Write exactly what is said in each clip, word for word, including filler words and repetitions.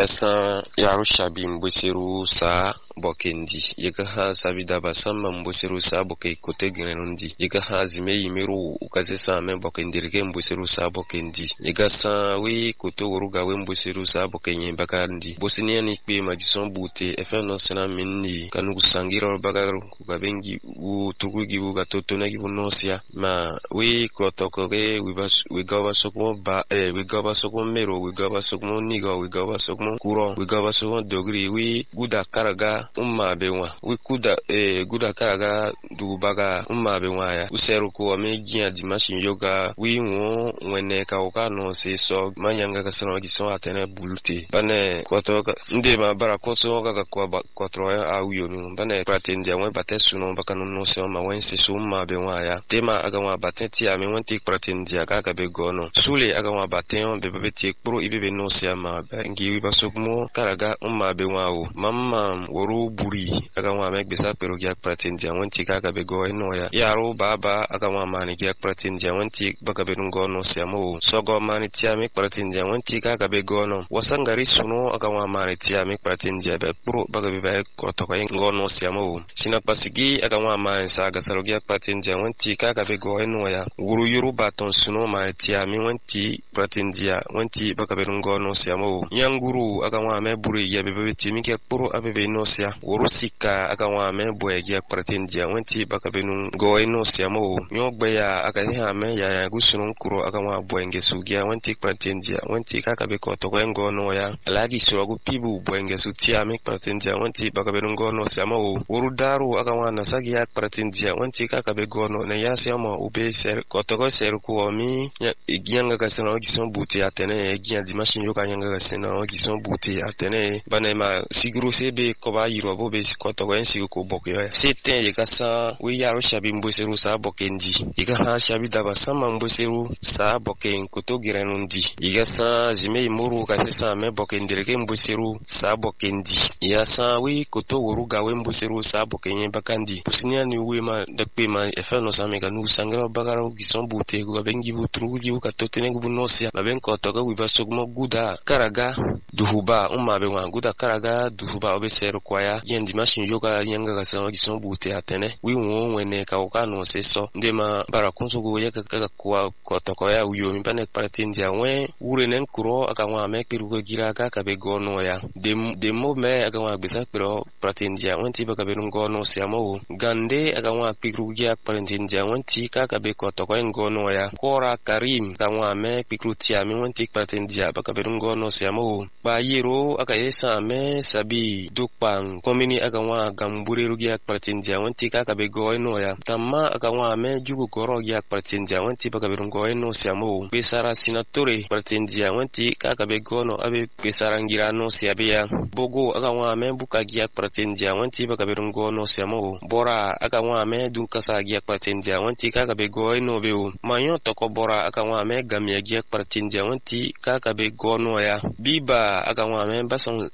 Yasa Yarushabi Mbosiru sa Bokendi. Yega ha Savida Basama Mbosiru sa Boke Kote Grenundi. Yega ha Zime Imiru Ukazesa Men Bokendirge Mbosiru sa Bokendi. Yega sa we Koto Uruga we Mbosiru sa Bokenye Bakandi. Bosnia Nikbe Magison Bute Efen no Sena Minni Kanugu Sangira Bagaru Kugabengi U Tugugi Uga Totonagi Nosia Ma we Kotokoge we Gava Sokmo Ba eh we Gava Sokmo Mero we Gava Sokmo Nigo we Gava Sokmo Kuro we Gava Sokmo Dogri we Guda Karaga Umma Bewa we Kuda eh Guda Karaga Dubaga Umma Bewaya Useru ko Amegia Dimashin Yoga we won when Kaoka no se so Manyanga Kasano Gison Atene Bulute Bane Kotoka Ndema Barakoso Gaga Kotroya Auyonu Bane Pratendia when Batesuno Bakano no se ma wense Summa Bewaya Tema Agawa Bateti Ame Wanti Pratendia Gaga Begono Sule Agawa Bateon Bebeti Pro Ibe no se ma Ngi Basokmo Karaga Umma Bewao Mamma Woru Buri Agawa Mek Besa Perugia Pratendia Wanti Gaga Bego Enoya Yaro Baba Agawa Mani Gia Pratendia Wanti Bagabenungo no Siamo Sogo Mani Tiame Pratendia Wanti Gaga Begono Wasangari Suno Agawa Mani Tiame Pratendia Pro Bagabe Kotoka Ngono Siamo Sinapasigi Agawa Mani Saga Sarogia Pratendia Wanti Gaga Bego Enoya Uru Yuru Baton Suno Mani Tiame Wanti Pratendia Wanti Bagabenungo no Siamo Yanguru Agawa Me Buri Yabebe Timike Pro Abebe no Sia Uru Sika Agawa Me Boegia Pratendia Wanti Bagabenungo no Siamo Nyogbeya Agaha Me Ya Gusunun Kuro Agawa Boenge Sugia Wanti Pratendia Wanti Kakabe Kotokengo no Ya Lagi Suragu Pibu Boenge Sutia Mek Pratendia Wanti Bagabenungo no Siamo Uru Daru Agawa Nasagia Pratendia Wanti Kakabe Gono Ne Ya Siamo Ube Ser Kotoko Seruku Omi Yanga Gasano Gison Buti Atene Gia Dimashin Yoga Yanga Gasano Gison Buti Atene Banema Siguru Sebe Koba Yirobo Bes Kotoko Ensiku Boke Sete Yegasa We Yaro Shabi Mboseru Sa Bokendi Yega Shabi Daba Sama Mboseru Sa Boken Koto Girenundi Yegasa Zime Muru Kasesa Me Bokendirege Mboseru Sa Bokendi Yasa We Koto Uruga We Mboseru Sa Bokenye Bakandi Pusinia ni Wema Dekpema Efeno Samega Nu Sangara Bagaro Gison Bute Gubengi Butru Giuka Totene Gubunosia Baben Kotoga Wibasogmo Guda Karaga Duhuba Umma Bewa Guda Karaga Duhuba Obeseru Kwaya Yendi Mashin Yoga Yanga Gasano Gison Bute Atene We won when Kaoka no se so Ndema Barakonso Goyaka Kwa Kotokoya Uyo Mipanek Pratendia Wen Urenen Kuro Akawa Mek Piruga Giraka Kabego Noya Demo Me Akawa Bisa Pero Pratendia Wanti Bakabenungo no Siamo Gande Akawa Pirugia Pratendia Wanti Kakabe Kotokoengo Noya Kora Karim Kawa Me Pikrutia Mi Wanti Pratendia Bakabenungo no Siamo Bayiro Akayesa Me Sabi Dukpang Komini Akawa Gamburi Rugia Pratendia Wanti Kakabego Noya Tama Akawa Me Jugu Goro Gia Pratendia Wanti Bakabenungo no Siamo Besara Sinature Pratendia Wanti Kakabego no Abe Besarangira no Siabia Bogo Akawa Me Buka Gia Pratendia Wanti Bakabenungo no Siamo Bora Akawa Me Dunkasa Gia Pratendia Wanti Kakabego no Veo Mayon Toko Bora Akawa Me Gamia Gia Pratendia Wanti Kakabego no Ya Biba Akawa Me Bason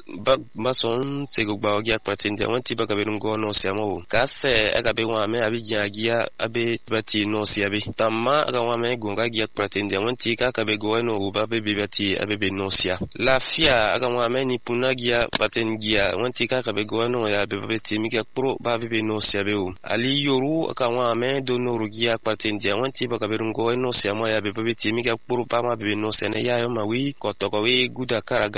Bason Segugba Gia Pratendia Wanti Bakabenungo no Siamo Kase Akabewa Me Abija Gia Abe Bati no Siabe Tama Akawa Me Gunga Gia Pratendia Wanti Kakabego no Ubabe Bibati Abe no Sia Lafia Akawa Me Nipuna Gia Pratendia Wanti Kakabego no Ya Bebeti Mika Pro Babe no Siabeu Ali Yoru Akawa Me Donoru Gia Pratendia Wanti Bakabenungo no Siamo Ya Bebeti Mika Pro Pama Bebe no Sene Ya Mawi Kotokowe Guda Karaga